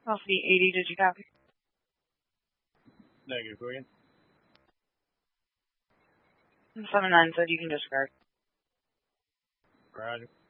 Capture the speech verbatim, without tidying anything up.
Alpha eighty, did you copy? Negative, go again. seven nine said you can discard. Roger.